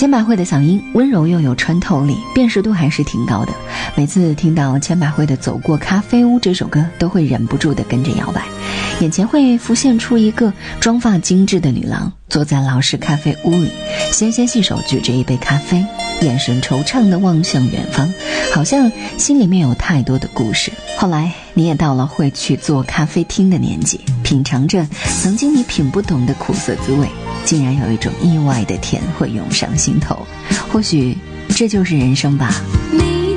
千百惠的嗓音温柔又有穿透力，辨识度还是挺高的。每次听到千百惠的《走过咖啡屋》这首歌，都会忍不住地跟着摇摆，眼前会浮现出一个妆发精致的女郎，坐在老式咖啡屋里，纤纤细手举着一杯咖啡，眼神惆怅地望向远方，好像心里面有太多的故事。后来你也到了会去做咖啡厅的年纪，品尝着曾经你品不懂的苦涩滋味，竟然有一种意外的甜会涌上心头。或许这就是人生吧。